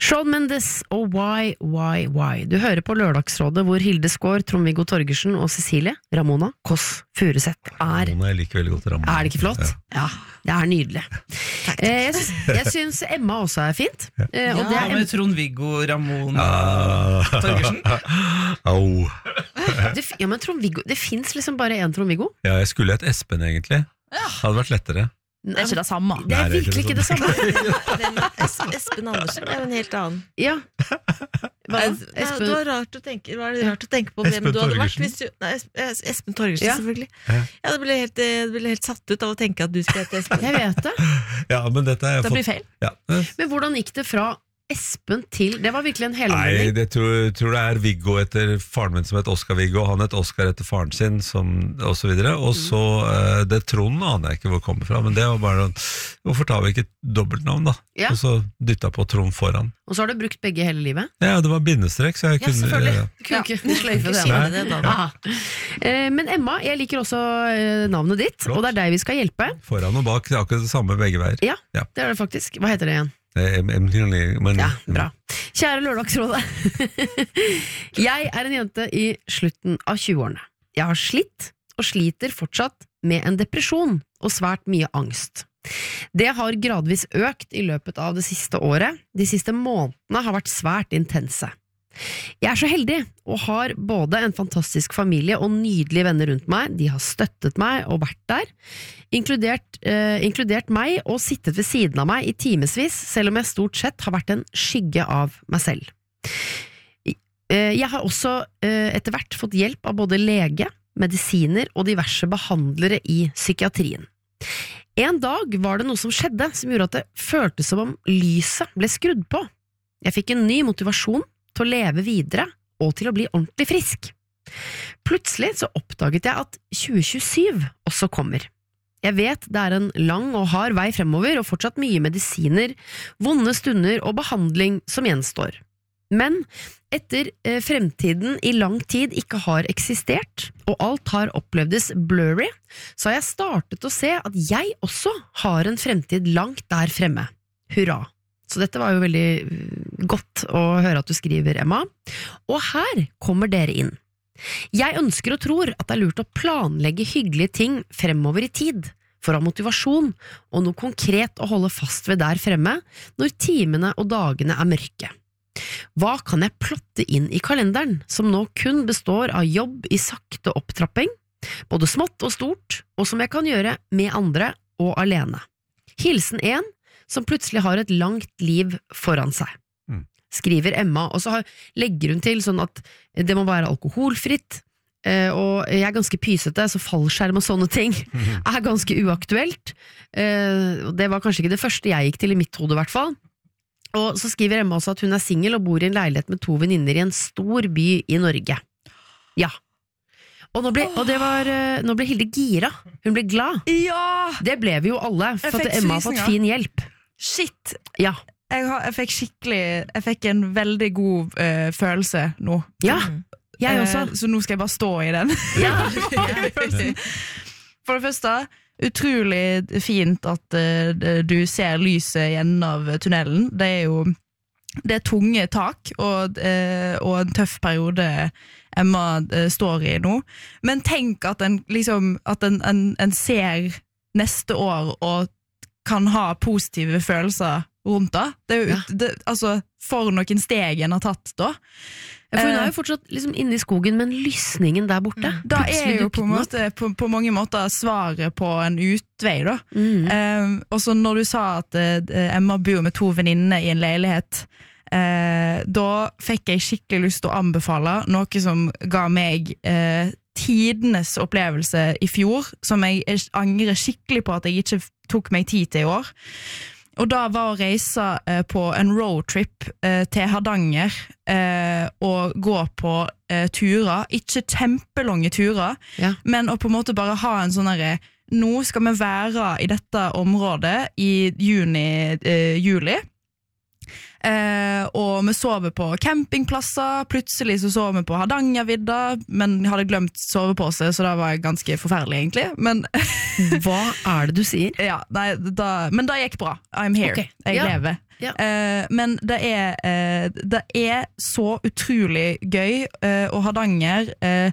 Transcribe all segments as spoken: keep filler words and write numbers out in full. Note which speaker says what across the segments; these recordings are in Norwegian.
Speaker 1: Shawn Mendes og Why, Why, Why. Du hører på Lørdagsrådet hvor Hilde Skår, Trond-Viggo Torgersen og Cecilie Ramona Kåss Furuseth er.
Speaker 2: Ramona, jeg liker veldig godt Ramona.
Speaker 1: Er det ikke flott? Ja, ja det er nydelig. Takk, takk. Eh, jeg, syns, jeg syns Emma også er fint. Eh, og
Speaker 3: ja,
Speaker 1: det er
Speaker 3: med Trond-Viggo Ramona ah. Torgersen.
Speaker 2: Au.
Speaker 1: Det, ja, men Trond-Viggo, det finnes liksom bare en Trond-Viggo.
Speaker 2: Ja, jeg skulle et Espen egentlig. Det hadde vært lettere.
Speaker 4: Det er ikke det samme.
Speaker 1: Det er, Nei, det er virkelig ikke det samme.
Speaker 5: Hvem es Espen Andersen er jo en helt annen.
Speaker 1: Ja. Hva?
Speaker 5: Espen... Det var rart å tenke, var det rart å tenke på hvem du hadde vært hvis du... Nei, Espen Torgersen ja. Selvfølgelig. Ja, det ble, helt, det ble helt satt ut av å tenke at du skulle hete Espen.
Speaker 1: Jeg vet det.
Speaker 2: Ja, men dette er...
Speaker 4: Det blir feil.
Speaker 2: Ja.
Speaker 1: Men hvordan gikk det fra Espen til, det var virkelig en helomvending.
Speaker 2: Nei, det tror, tror det er Viggo etter faren min som het Oscar Viggo, han het Oscar etter faren sin, som, og så videre, og så uh, det Trond aner jeg ikke hvor det kommer fra, men det var bare, hvorfor tar vi ikke et dobbeltnavn da? Ja. Og så dyttet på Trond foran.
Speaker 1: Og så har du brukt begge hele livet?
Speaker 2: Ja, det var bindestrek, så jeg
Speaker 1: ja,
Speaker 2: kunne...
Speaker 1: Ja, selvfølgelig,
Speaker 2: ja.
Speaker 1: du kunne ikke sløyfe det. Nei, det da. Ja. Uh, men Emma, jeg liker også uh, navnet ditt, Flott. Og det er deg vi skal hjelpe.
Speaker 2: Foran og bak, det er akkurat det samme begge veier.
Speaker 1: Ja, ja, det er det faktisk. Hva heter det igjen?
Speaker 2: Men,
Speaker 1: ja, bra. Kjære Lørdagsrådet. Jeg er en jente i slutten av tjueårene. Jeg har slitt og sliter fortsatt med en depresjon og svært mye angst. Det har gradvis økt i løpet av det siste året. De siste månedene har vært svært intense. Jeg er så heldig og har både en fantastisk familie og nydelige venner rundt meg. De har støttet meg og vært der, inkludert, eh, inkludert meg og sittet ved siden av meg i timesvis, selv om jeg stort sett har vært en skygge av meg selv. Eh, jeg har også eh, etter hvert fått hjelp av både lege, medisiner og diverse behandlere i psykiatrien. En dag var det noe som skjedde som gjorde at det føltes som om lyset ble skrudd på. Jeg fikk en ny motivasjon til å leve videre og til å bli ordentlig frisk. Plutselig så oppdaget jeg at tjue tjuesyv også kommer. Jeg vet det er en lang og hard vei fremover og fortsatt mye medisiner, vonde stunder og behandling som gjenstår. Men etter eh, fremtiden i lang tid ikke har eksistert, og alt har opplevdes blurry, så har jeg startet å se at jeg også har en fremtid langt der fremme. Hurra! Så dette var jo veldig godt å høre at du skriver, Emma. Og her kommer dere inn. Jeg ønsker og tror at det er lurt å planlegge hyggelige ting fremover i tid, for å ha motivasjon og noe konkret å holde fast ved der fremme når timene og dagene er mørke. Hva kan jeg plotte inn i kalenderen, som nå kun består av jobb i sakte opptrapping, både smått og stort, og som jeg kan gjøre med andre og alene? Hilsen en, som plutselig har et langt liv foran seg. Mm. Skriver Emma, og så har, legger hun til sånn at det må være alkoholfritt, eh, og jeg er ganske pysete, så fallskjerm og sånne ting mm. er ganske uaktuelt. Eh, det var kanskje ikke det første jeg gikk til i mitt hode i hvert fall. Og så skriver Emma også at hun er single og bor i en leilighet med to venninner i en stor by i Norge. Ja. Og, nå ble, og det var, nå ble Hilde gira. Hun ble glad.
Speaker 4: Ja!
Speaker 1: Det ble vi jo alle, for at Emma har fått fin hjelp.
Speaker 4: Shit!
Speaker 1: Ja.
Speaker 4: Jeg, har, jeg fikk skikkelig Jeg fikk en veldig god uh, følelse nå.
Speaker 1: Ja, jeg også.
Speaker 4: Uh, så nå skal jeg bare stå i den.
Speaker 1: Ja.
Speaker 4: For det første, utrolig fint at uh, du ser lyset gjennom tunnelen. Det er jo det er tunge tak og, uh, og en tøff periode Emma uh, står i nå. Men tenk at en, liksom, at en, en, en ser neste år og kan ha positive følelser rundt det. Det er jo, ja. det, altså, for noen steg en har tatt da.
Speaker 1: Ja, for hun er jo fortsatt liksom inne i skogen, men lysningen der borte.
Speaker 4: Da er jo på, måte, på, på mange måter svaret på en utvei da. Mm. Um, og så når du sa at uh, Emma bor med to venninner i en leilighet, uh, da fikk jeg skikkelig lyst til å anbefale noe som ga meg uh, tidenes opplevelse i fjor, som jeg angrer skikkelig på at jeg ikke tok meg tid til i år. Og da var å reise eh, på en roadtrip eh, til Hardanger eh, og gå på eh, turer, ikke kjempelonge turer, ja. Men å på en måte bare ha en sånn herre, nå skal vi være i dette området i juni, eh, juli, Eh, og vi sover på campingplasser. Plutselig så sover vi på Hardangervidda, men jeg hadde glemt sovepose, så det var ganske forferdelig egentlig. Men
Speaker 1: hva er det du sier?
Speaker 4: Ja, nei, da, men da gikk bra. I'm here, okay. Jeg
Speaker 1: ja.
Speaker 4: lever.
Speaker 1: Ja.
Speaker 4: Eh, men det er, eh, det er så utrolig gøy, eh, og Hardanger, eh,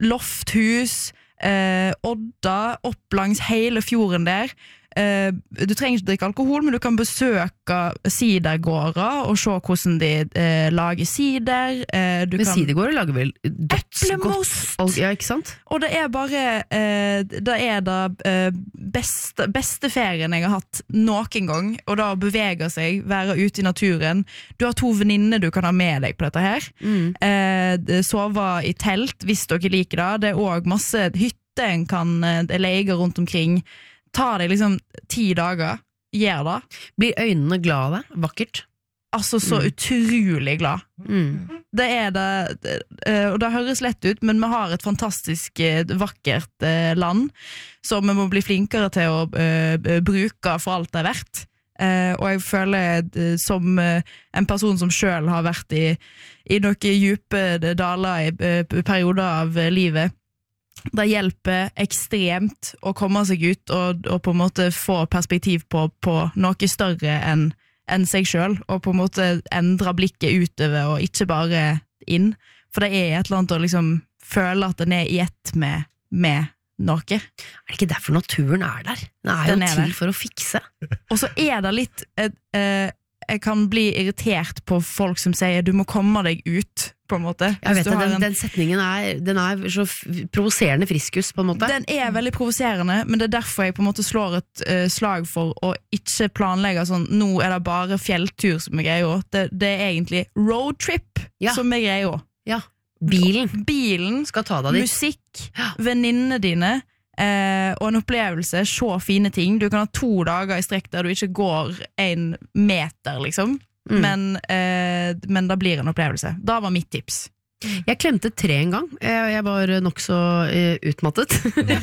Speaker 4: Lofthus, eh, Odda, opp langs hele fjorden der. Uh, du trenger ikke drikke alkohol, men du kan besøke sidergårder og se hvordan de uh, lager sider. Uh, du
Speaker 1: Men
Speaker 4: kan...
Speaker 1: sidergårder lager vel dødsgodt?
Speaker 4: Eplemost!
Speaker 1: Ja, ikke sant?
Speaker 4: Og det er bare uh, Det er det uh, beste, beste ferien jeg har hatt noen gang, og da å bevege seg, være ute i naturen. Du har to venninner du kan ha med deg på dette her.
Speaker 1: Mm.
Speaker 4: Uh, sove i telt hvis dere liker det. Det er også masse hytter en kan uh, leie rundt omkring. Ta deg liksom ti dager, gjør det.
Speaker 1: Blir øynene glad av det? Vakkert?
Speaker 4: Altså så
Speaker 1: Mm.
Speaker 4: utrolig glad.
Speaker 1: Mm.
Speaker 4: Det er det, det, eh, og det høres lett ut, men vi har et fantastisk eh, vakkert eh, land, som vi må bli flinkere til å eh, bruke for alt det er verdt. Eh, og jeg føler eh, som eh, en person som selv har vært i, i noen dype daler i eh, perioder av eh, livet, det hjelper ekstremt å komme seg ut og, og på en måte få perspektiv på, på noe større enn enn seg selv, og på en måte endre blikket utover og ikke bare inn, for det er et eller annet å liksom føle at den er i ett med, med noe.
Speaker 1: Er det ikke derfor naturen er der? Den er
Speaker 4: Den
Speaker 1: jo
Speaker 4: er
Speaker 1: til
Speaker 4: der.
Speaker 1: for å fikse.
Speaker 4: Og så er det litt eh, eh, jeg kan bli irritert på folk som sier du må komme deg ut, på en måte.
Speaker 1: Jeg
Speaker 4: Hvis
Speaker 1: vet
Speaker 4: du
Speaker 1: det,
Speaker 4: har
Speaker 1: den,
Speaker 4: en-
Speaker 1: den setningen er, den er så f- provoserende friskus, på en måte.
Speaker 4: Den er veldig provoserende, men det er derfor jeg på en måte slår et uh, slag for å ikke planlegge sånn, nå er det bare fjelltur som er greia. Det, det er egentlig roadtrip
Speaker 1: Ja.
Speaker 4: som er greia.
Speaker 1: Ja. Bilen
Speaker 4: Bilen,
Speaker 1: skal ta deg dit.
Speaker 4: musikk,
Speaker 1: Ja.
Speaker 4: venninnene dine, eh, og en opplevelse, se fine ting. Du kan ha to dager i strekk der du ikke går en meter, liksom.
Speaker 1: Mm.
Speaker 4: Men, eh, men det blir en opplevelse. Da var mitt tips.
Speaker 1: Jeg klemte tre en gang. Jeg, jeg var nokså uh, utmattet.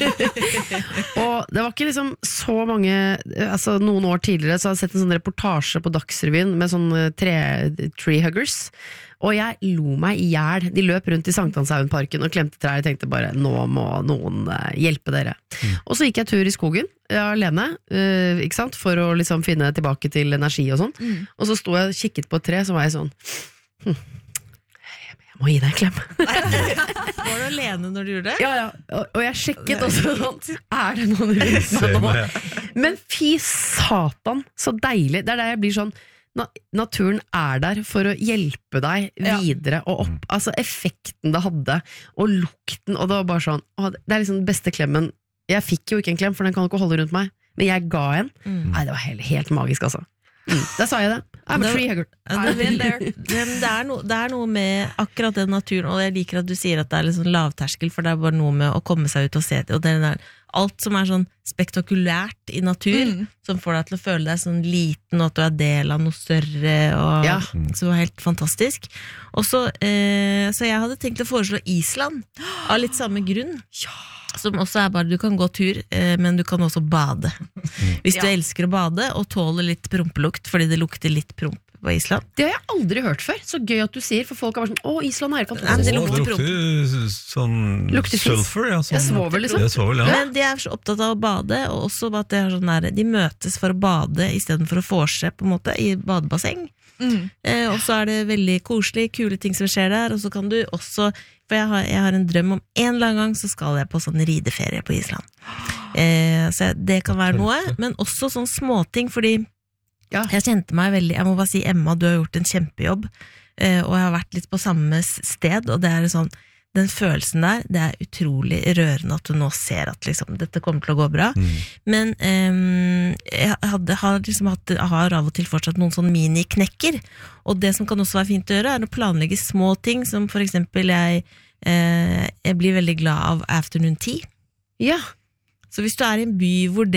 Speaker 1: Og det var ikke liksom så mange altså Noen år tidligere så hadde jeg sett en sånn reportasje på Dagsrevyen med sånn tre, tree huggers. Og jeg lo meg i hjel. De løp rundt i Sankthanshaugenparken og klemte trær. Jeg tenkte bare, nå må noen uh, hjelpe dere.
Speaker 2: Mm.
Speaker 1: Og så gikk jeg tur i skogen uh, alene, uh, ikke sant? For å liksom finne tilbake til energi og sånn.
Speaker 4: Mm.
Speaker 1: Og så sto jeg og kikket på et tre, så var jeg sånn hm, jeg må gi deg en klem.
Speaker 5: Var du alene når du gjorde det?
Speaker 1: Ja, ja, og, og jeg sjekket også sånn, er det noen rundt
Speaker 2: Se
Speaker 1: meg nå?
Speaker 2: meg.
Speaker 1: Men fy satan, så deilig. Det er der jeg blir sånn, na naturen er der for å hjelpe deg
Speaker 4: Ja.
Speaker 1: videre og opp. Altså effekten det hadde, og lukten, og det var bare sånn, å, det er liksom den beste klemmen. Jeg fikk jo ikke en klem, for den kan ikke holde rundt meg, men jeg ga en.
Speaker 5: Mm.
Speaker 1: Nei, det var helt, helt magisk, altså. Mm, der sa jeg det. I'm a
Speaker 5: Det-
Speaker 1: tree hugger.
Speaker 5: Ja,
Speaker 4: I've
Speaker 5: det,
Speaker 4: been there.
Speaker 5: det, det, er no, det er noe med akkurat den naturen, og jeg liker at du sier at det er litt sånn lavterskel, for det er bare noe med å komme seg ut og se og det er alt som er sånn spektakulært i natur,
Speaker 4: Mm.
Speaker 5: som får deg til å føle deg sånn liten, og at du er del av noe større, og
Speaker 1: Ja.
Speaker 5: så helt fantastisk. Og så, eh, så jeg hadde tenkt å foreslå Island, av litt samme grunn. Som også er bare, du kan gå tur, eh, men du kan også bade. Hvis du
Speaker 4: Ja.
Speaker 5: elsker å bade, og tåler litt prompelukt, fordi det lukter litt promp på Island.
Speaker 1: Det har jeg aldri hørt før. Så gøy at du sier, for folk har vært sånn, å, Island er helt
Speaker 5: Nei, men
Speaker 1: fantastisk.
Speaker 5: det
Speaker 2: Å,
Speaker 5: lukter
Speaker 2: det lukter sånn
Speaker 1: Lukter fisk.
Speaker 2: sulfur, ja. Sånn,
Speaker 1: Jeg svovel, liksom.
Speaker 2: Det er svovel, ja.
Speaker 5: Men de er så opptatt av å bade, og også at det er sånn der, de møtes for å bade i stedet for å vorse, på en måte, i badebasseng.
Speaker 4: Mm.
Speaker 5: Eh, og så er det veldig koselig, kule ting som skjer der, og så kan du også, for jeg har, jeg har en drøm om en eller annen gang så skal jeg på sånn rideferie på Island. Eh, så det kan være noe, men også sånn småting, fordi
Speaker 1: Ja.
Speaker 5: jeg kjente meg veldig, jeg må bare si, Emma, du har gjort en kjempejobb, eh, og jeg har vært litt på samme s- sted, og det er sånn, den følelsen der, det er utrolig rørende at du nå ser at liksom, dette kommer til å gå bra.
Speaker 2: Mm.
Speaker 5: Men ehm, jeg hadde, har, liksom hatt, jeg har av og til fortsatt noen sånn miniknekker, og det som kan også være fint å gjøre, er å planlegge små ting, som for eksempel jeg, eh, jeg blir veldig glad av afternoon tea.
Speaker 1: Ja.
Speaker 5: Så hvis du er i en by hvor det